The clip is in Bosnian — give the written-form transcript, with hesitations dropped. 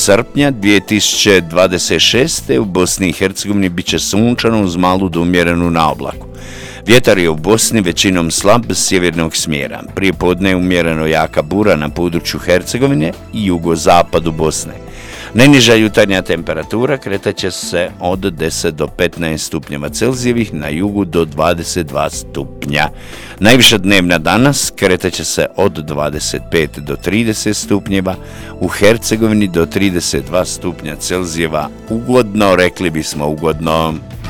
srpnja 2026. u Bosni i Hercegovini bit će sunčano uz malu do umjerenu naoblaku. Vjetar je u Bosni većinom slab sjevernog smjera. Prije podne je umjereno jaka bura na području Hercegovine i jugozapadu Bosne. Najniža jutarnja temperatura kretat će se od 10 do 15 stupnjeva Celzijevih, na jugu do 22 stupnja. Najviša dnevna danas kretat će se od 25 do 30 stupnjeva, u Hercegovini do 32 stupnja Celzijeva. Ugodno, rekli bismo ugodno.